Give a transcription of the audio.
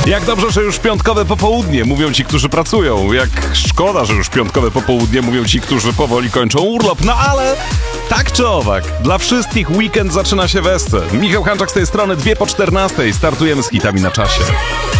Jak dobrze, że już piątkowe popołudnie, mówią ci, którzy pracują. Jak szkoda, że już piątkowe popołudnie, mówią ci, którzy powoli kończą urlop. No ale tak czy owak, dla wszystkich weekend zaczyna się we Michał Hanczak z tej strony, 2 po 14. Startujemy z hitami na czasie.